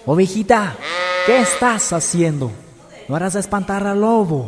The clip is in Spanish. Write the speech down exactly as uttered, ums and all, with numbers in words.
Ovejita, ¿qué estás haciendo? No harás espantar al lobo.